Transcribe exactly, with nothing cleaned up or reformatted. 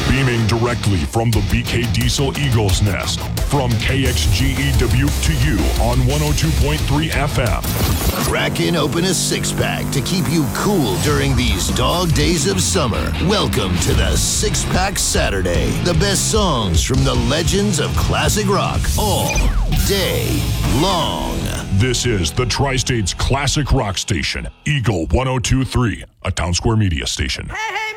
Beaming directly from the B K Diesel Eagles Nest, from K X G E Dubuque to you on one oh two point three F M. Cracking open a six-pack to keep you cool during these dog days of summer. Welcome to the Six-Pack Saturday. The best songs from the legends of classic rock all day long. This is the Tri-State's classic rock station, Eagle one oh two point three, a Town Square Media station. Hey, hey!